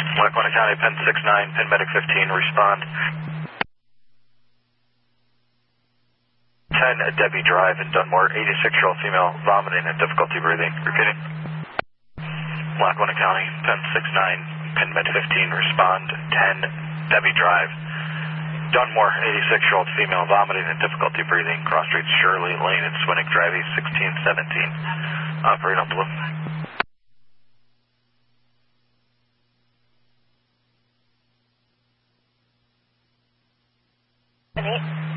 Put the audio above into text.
Lackawanna County, Penn 69, Penn Medic 15, respond. 10 Debbie Drive in Dunmore, 86-year-old female, vomiting and difficulty breathing. Repeating. Lackawanna County, Penn 69, Penn Med 15, respond. 10 Debbie Drive, Dunmore, 86-year-old female, vomiting and difficulty breathing. Cross streets Shirley Lane and Swinnick Drive, 1617. Operate on blue. Eight.